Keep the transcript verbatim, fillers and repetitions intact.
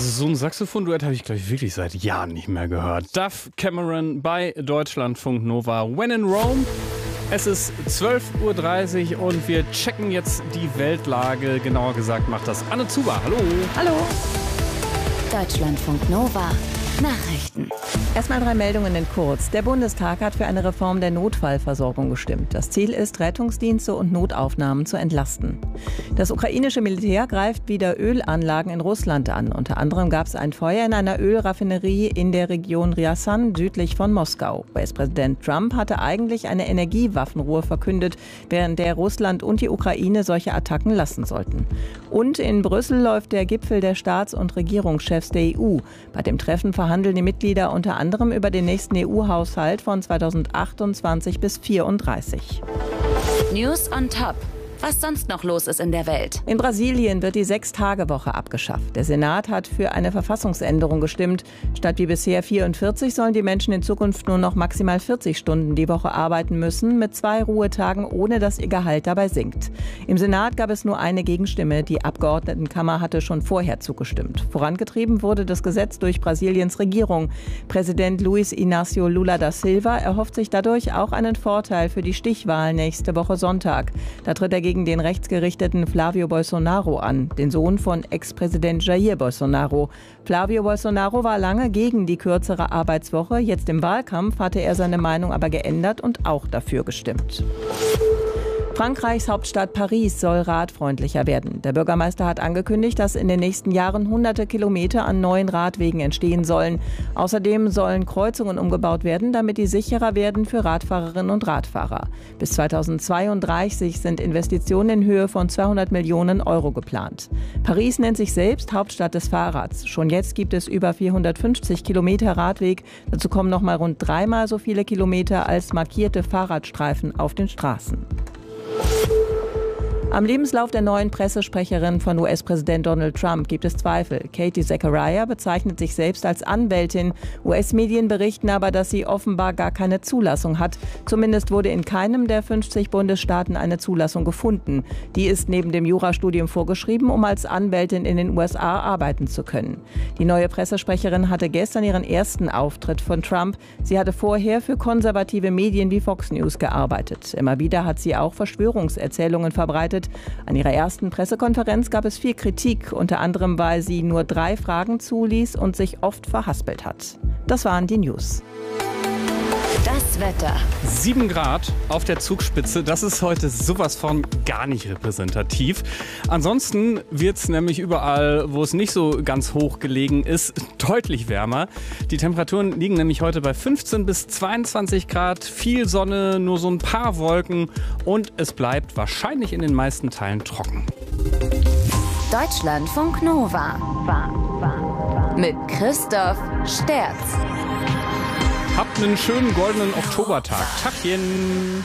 Also so ein Saxophon-Duett habe ich, glaube ich, wirklich seit Jahren nicht mehr gehört. Duff Cameron bei Deutschlandfunk Nova. When in Rome. Es ist zwölf Uhr dreißig und wir checken jetzt die Weltlage. Genauer gesagt macht das Anne Zuber. Hallo. Hallo. Deutschlandfunk Nova. Nachrichten. Erstmal drei Meldungen in kurz. Der Bundestag hat für eine Reform der Notfallversorgung gestimmt. Das Ziel ist, Rettungsdienste und Notaufnahmen zu entlasten. Das ukrainische Militär greift wieder Ölanlagen in Russland an. Unter anderem gab es ein Feuer in einer Ölraffinerie in der Region Ryazan südlich von Moskau. U S-Präsident Trump hatte eigentlich eine Energiewaffenruhe verkündet, während der Russland und die Ukraine solche Attacken lassen sollten. Und in Brüssel läuft der Gipfel der Staats- und Regierungschefs der E U. Bei dem Treffen verhandeln die Mitglieder unter anderem über den nächsten E U-Haushalt von zweitausendachtundzwanzig bis vierunddreißig. News on Top. Was sonst noch los ist in der Welt. In Brasilien wird die Sechs-Tage-Woche abgeschafft. Der Senat hat für eine Verfassungsänderung gestimmt. Statt wie bisher vierundvierzig sollen die Menschen in Zukunft nur noch maximal vierzig Stunden die Woche arbeiten müssen, mit zwei Ruhetagen, ohne dass ihr Gehalt dabei sinkt. Im Senat gab es nur eine Gegenstimme. Die Abgeordnetenkammer hatte schon vorher zugestimmt. Vorangetrieben wurde das Gesetz durch Brasiliens Regierung. Präsident Luiz Inácio Lula da Silva erhofft sich dadurch auch einen Vorteil für die Stichwahl nächste Woche Sonntag. Da tritt er gegen den rechtsgerichteten Flávio Bolsonaro an, den Sohn von Ex-Präsident Jair Bolsonaro. Flávio Bolsonaro war lange gegen die kürzere Arbeitswoche. Jetzt im Wahlkampf hatte er seine Meinung aber geändert und auch dafür gestimmt. Frankreichs Hauptstadt Paris soll radfreundlicher werden. Der Bürgermeister hat angekündigt, dass in den nächsten Jahren hunderte Kilometer an neuen Radwegen entstehen sollen. Außerdem sollen Kreuzungen umgebaut werden, damit die sicherer werden für Radfahrerinnen und Radfahrer. Bis zweitausendzweiunddreißig sind Investitionen in Höhe von zweihundert Millionen Euro geplant. Paris nennt sich selbst Hauptstadt des Fahrrads. Schon jetzt gibt es über vierhundertfünfzig Kilometer Radweg. Dazu kommen noch mal rund dreimal so viele Kilometer als markierte Fahrradstreifen auf den Straßen. Am Lebenslauf der neuen Pressesprecherin von U S-Präsident Donald Trump gibt es Zweifel. Katie Zachariah bezeichnet sich selbst als Anwältin. U S-Medien berichten aber, dass sie offenbar gar keine Zulassung hat. Zumindest wurde in keinem der fünfzig Bundesstaaten eine Zulassung gefunden. Die ist neben dem Jurastudium vorgeschrieben, um als Anwältin in den U S A arbeiten zu können. Die neue Pressesprecherin hatte gestern ihren ersten Auftritt von Trump. Sie hatte vorher für konservative Medien wie Fox News gearbeitet. Immer wieder hat sie auch Verschwörungserzählungen verbreitet. An ihrer ersten Pressekonferenz gab es viel Kritik, unter anderem, weil sie nur drei Fragen zuließ und sich oft verhaspelt hat. Das waren die News. Das Wetter. Sieben Grad auf der Zugspitze, das ist heute sowas von gar nicht repräsentativ. Ansonsten wird es nämlich überall, wo es nicht so ganz hoch gelegen ist, deutlich wärmer. Die Temperaturen liegen nämlich heute bei fünfzehn bis zweiundzwanzig Grad, viel Sonne, nur so ein paar Wolken und es bleibt wahrscheinlich in den meisten Teilen trocken. Deutschlandfunk Nova. Mit Christoph Sterz. Habt einen schönen goldenen Oktobertag. Tachchen!